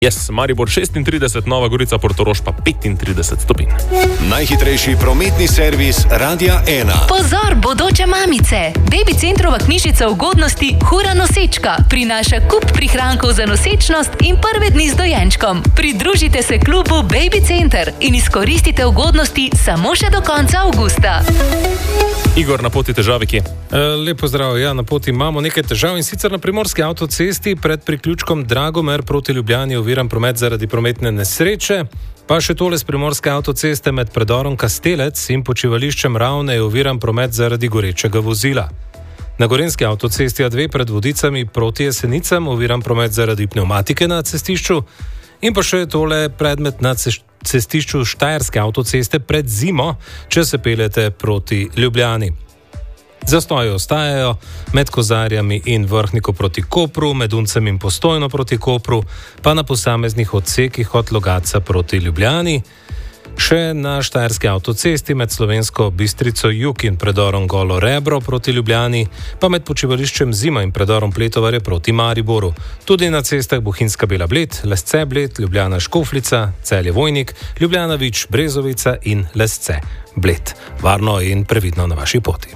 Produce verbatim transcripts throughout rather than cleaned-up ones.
Yes, Maribor šestintrideset, Nova Gorica, Portorož pa petintrideset stopinj. Najhitrejši prometni servis Radia ena. Pozor, bodoče mamice! Baby Centrova knjižica ugodnosti Hura nosečka prinaša kup prihrankov za nosečnost in prve dni z dojenčkom. Pridružite se klubu Baby Center in izkoristite ugodnosti samo še do konca avgusta. Igor, na poti težave kje? E, lepo zdrav, ja, na poti imamo nekaj težav in sicer na primorski avtocesti pred priključkom Dragomer proti Ljubljani oviran promet zaradi prometne nesreče, pa še tole s primorske avtoceste med predorom Kastelec in počivališčem Ravne je oviran promet zaradi gorečega vozila. Na gorenjski avtocesti A dve pred Vodicami proti Jesenicam oviran promet zaradi pneumatike na cestišču in pa še tole predmet na cestišču Štajerske avtoceste pred Zimo, če se peljete proti Ljubljani. Zastoji ostajajo med Kozarjami in Vrhniko proti Kopru, med Uncem in Postojno proti Kopru, pa na posameznih odsekih od Logatca proti Ljubljani. Še na Štajerski avtocesti med Slovensko Bistrico Jug in predorom Golo Rebro proti Ljubljani, pa med počivališčem Zima in predorom Pletovarje proti Mariboru. Tudi na cestah Bohinjska Bela Bled, Lesce Bled, Ljubljana Škofljica, Celje Vojnik, Ljubljana Vič Brezovica in Lesce Bled. Varno in previdno na vaši poti.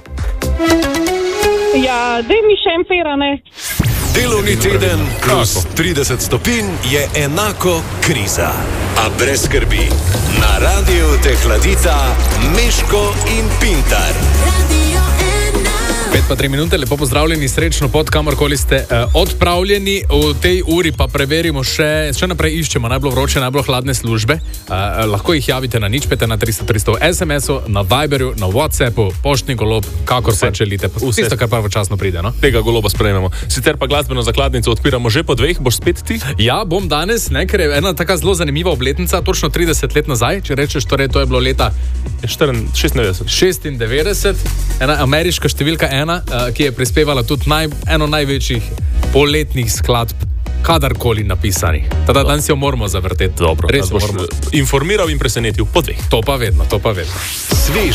Ja, daj mi še en ferane. Delovni teden plus trideset stopinj je enako kriza. A brez skrbi, na radiju te hladita Meško in Pintar. pet pa tri minute, lepo pozdravljeni, srečno pot, kamorkoli ste uh, odpravljeni. V tej uri pa preverimo še, še naprej iščemo najbolj vroče, najbolj hladne službe. Uh, lahko jih javite na nič pet na tristo tristo v es em esu, na Viberju, na WhatsAppu, poštni golob, kakor se želite. Tisto, kar pravočasno pride, no? Tega goloba sprejmemo. Sicer pa glasbeno zakladnico odpiramo že po dveh, boš spet ti? Ja, bom danes, ne, ker je ena taka zelo zanimiva obletnica, točno trideset let nazaj, če rečeš, torej to je bilo leta šestindevetdeset. šestindevetdeset, ena ameriška številka ena, ki je prispevala tudi naj, eno največjih poletnih skladb kadarkoli napisanih. Tada dan si jo moramo zavrteti. Dobro, res boš moramo informiral in presenetil po dveh. To pa vedno, to pa vedno. Svež